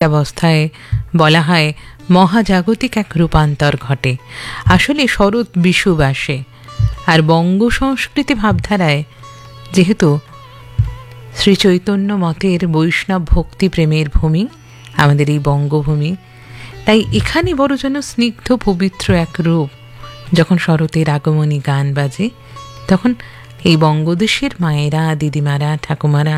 অবস্থায় বলা হয় মহাজাগতিক এক রূপান্তর ঘটে। আসলে শরৎ বিষুব আসে। আর বঙ্গ সংস্কৃতি ভাবধারায় যেহেতু শ্রী চৈতন্য মতের বৈষ্ণব ভক্তি প্রেমের ভূমি আমাদের এই বঙ্গভূমি, তাই এখানে বড় যেন স্নিগ্ধ পবিত্র এক রূপ। যখন শরতের আগমনী গান বাজে তখন এই বঙ্গদেশের মায়েরা, দিদিমারা, ঠাকুমারা